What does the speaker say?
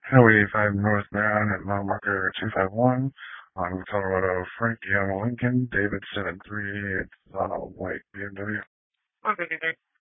Highway 85 northbound at mile marker 251 on Colorado Frank Young Lincoln, David 73. It's on a white BMW. 153.